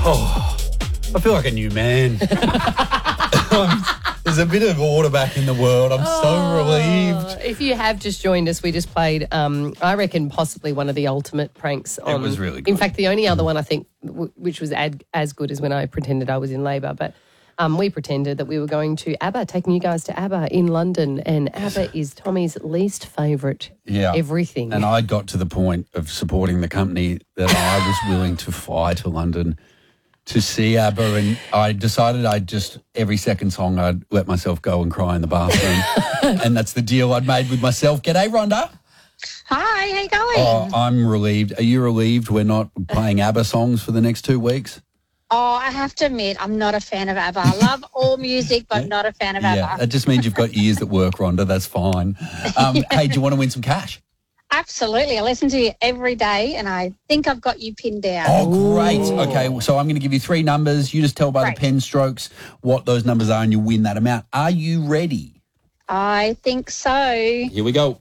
I feel like a new man. There's a bit of order back in the world. I'm so relieved. If you have just joined us, we just played, I reckon, possibly one of the ultimate pranks. It was really good. In fact, the only other one I think which was as good as when I pretended I was in labour, but we pretended that we were going to ABBA, taking you guys to ABBA in London, and ABBA is Tommy's least favourite everything. And I got to the point of supporting the company that I was willing to fly to London to see ABBA, and I decided every second song I'd let myself go and cry in the bathroom. And that's the deal I'd made with myself. G'day, Rhonda. Hi, how you going? Oh, I'm relieved. Are you relieved we're not playing ABBA songs for the next 2 weeks? Oh, I have to admit, I'm not a fan of ABBA. I love all music, but not a fan of ABBA. Yeah, that just means you've got ears that work, Rhonda. That's fine. Hey, do you want to win some cash? Absolutely. I listen to you every day, and I think I've got you pinned down. Oh, great. Okay, so I'm going to give you 3 numbers. You just tell by the pen strokes what those numbers are, and you win that amount. Are you ready? I think so. Here we go.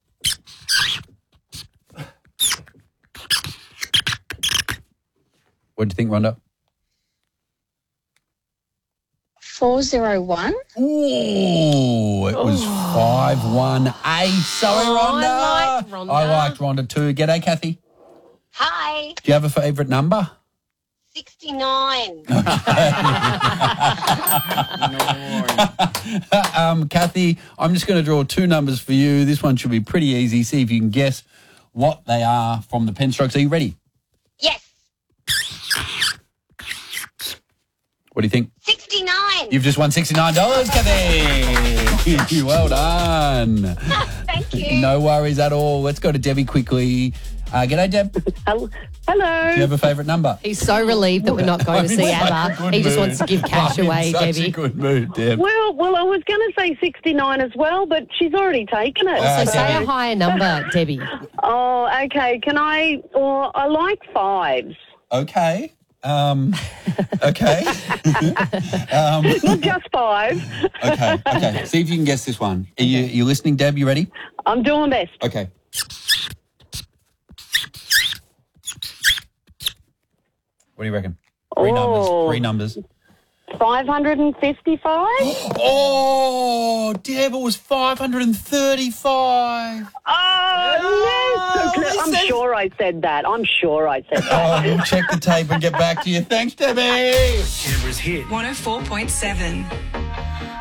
What do you think, Rhonda? 401. Ooh, it was 518. Sorry, Rhonda. I liked Rhonda too. G'day, Kathy. Hi. Do you have a favourite number? 69. Kathy, I'm just going to draw 2 numbers for you. This one should be pretty easy. See if you can guess what they are from the pen strokes. Are you ready? Yes. What do you think? 69. You've just won $69, Kathy. Well done. Thank you. No worries at all. Let's go to Debbie quickly. G'day, Deb. Hello. Do you have a favourite number? He's so relieved that we're not going to see ABBA. He just wants to give cash away, such Debbie. a good mood, Deb. Well, I was going to say 69 as well, but she's already taken it. So say a higher number, Debbie. Oh, okay. Can I? Or I like 5s. Okay. Okay. Not just 5. Okay. See if you can guess this one. Are you listening, Deb? You ready? I'm doing my best. Okay. What do you reckon? 3 numbers. 555. Oh, Deb, it was 535. Oh, no. I'm sure I said that. Oh, we'll check the tape and get back to you. Thanks, Debbie. Canberra's hit 104.7.